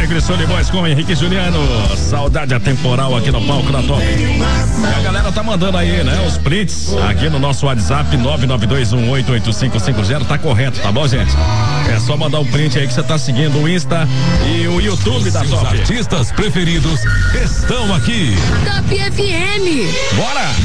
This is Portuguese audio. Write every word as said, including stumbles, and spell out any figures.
Alegre, Solimões com Henrique e Juliano. Saudade atemporal aqui no palco da Top. E a galera tá mandando aí, né? Os prints aqui no nosso WhatsApp nove nove dois um oito oito cinco cinco zero. Tá correto, tá bom, gente? É só mandar o print aí que você tá seguindo o Insta e o YouTube da Top. Os artistas preferidos estão aqui. Top F M. Bora!